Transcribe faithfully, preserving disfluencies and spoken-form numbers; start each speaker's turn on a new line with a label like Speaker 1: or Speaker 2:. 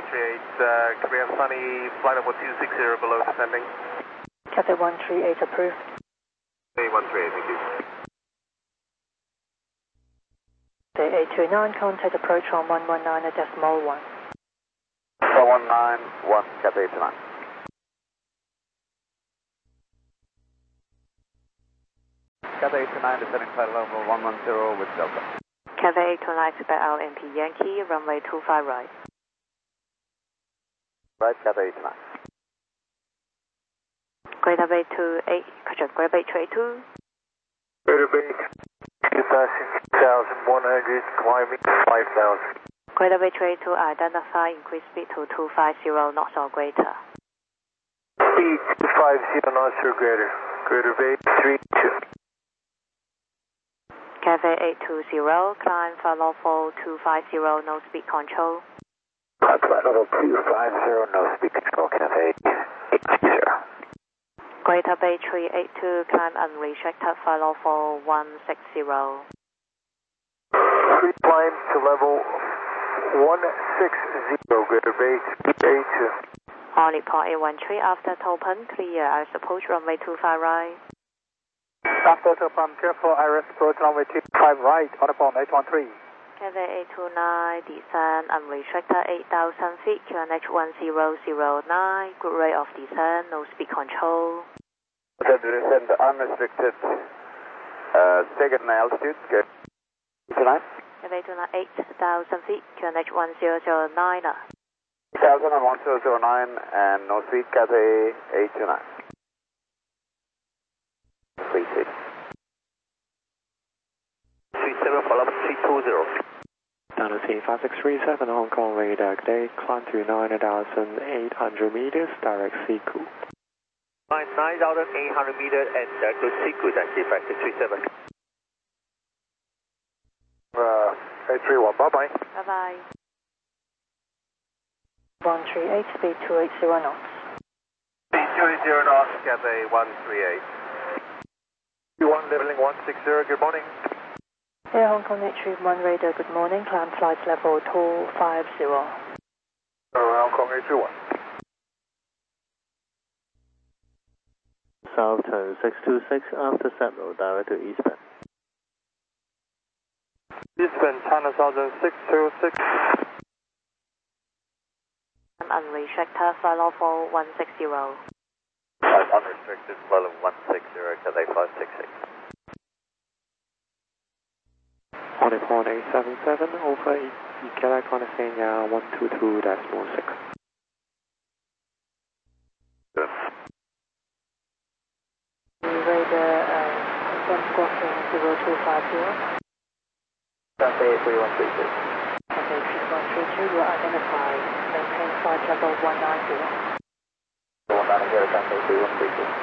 Speaker 1: three eight, uh, Korean Sunny, flight level two six zero below descending.
Speaker 2: Cathay one three eight approved.
Speaker 1: Hey, one three eight, thank you.
Speaker 2: Cathay eight two nine, contact approach on one one nine decimal one.
Speaker 3: one one nine one, Cathay eight two nine. Cathay eight two nine, descending flight level one one zero with Delta.
Speaker 2: Cathay eight two nine, expect L M P Yankee, runway two five right.
Speaker 3: Right, Cathay eight two nine.
Speaker 2: Greater Bay two eight, Greater Bay two eight two.
Speaker 1: Greater Bay two thousand one hundred, climbing five thousand.
Speaker 2: Greater Bay two eight two, identify increase speed to two five zero knots or greater.
Speaker 1: Speed two five zero knots or greater. Greater Bay three two.
Speaker 2: Cathay eight two zero, climb flight level two five zero, no speed control.
Speaker 3: Flight level two five zero, no speed control, Cathay eight two zero.
Speaker 2: Greater Bay three eight two, climb unrestricted flight level one six zero.
Speaker 1: Three climb to level one six zero, Greater Bay three eight two.
Speaker 2: On report eight one three, after open, clear, I suppose runway two five right.
Speaker 1: After open, careful, Iris approach runway two five right, outbound eight one three.
Speaker 2: Cathay eight two nine, descend unrestricted eight thousand feet, Q N H one zero zero nine, good rate of descent, no speed control.
Speaker 3: Descend unrestricted, uh, second altitude, good. eight two nine?
Speaker 2: Cathay eight two nine, eight thousand feet, Q N H one zero zero nine.
Speaker 3: eight thousand and one zero zero nine, and no speed, Cathay eight two nine. three six.
Speaker 1: three seven, follow up three two zero.
Speaker 4: Down to C five six three seven, Hong Kong radar, today, climb to nine thousand eight hundred meters, direct Siku.
Speaker 1: nine thousand eight hundred meters and direct to Siku, that's it, back to three seven. Uh, eight three one, bye bye.
Speaker 2: Bye bye. one three eight, speed two eight zero knots.
Speaker 1: Speed two eight zero knots, Cathay one three eight. one leveling one six zero, good morning.
Speaker 2: Air Hong Kong eight three one radar, good morning, climb flight level two five zero.
Speaker 1: Hong Kong eight three one.
Speaker 5: South turn six two six, after Sentinel, direct to eastbound.
Speaker 1: Eastbound, China Southern six two six.
Speaker 2: Unrestricted flight level one six zero.
Speaker 3: Five unrestricted, flight level one six zero, Cathay five six six.
Speaker 4: On report eight seven seven, over Ikela Conisania one two two decimal six.
Speaker 3: Good.
Speaker 2: Radar, uh, one squawking zero two five zero.
Speaker 3: Cathay three one three two.
Speaker 2: Cathay three one three two, you are identified. Maintain flight level one nine zero.
Speaker 3: one nine zero, Cathay three one three two.